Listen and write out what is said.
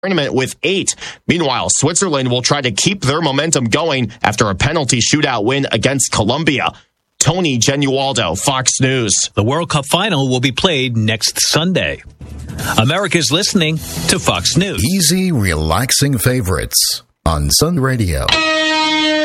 tournament with 8. Meanwhile, Switzerland will try to keep their momentum going after a penalty shootout win against Colombia. Tony Genualdo, Fox News. The World Cup final will be played next Sunday. America's listening to Fox News. Easy, relaxing favorites on Sun Radio.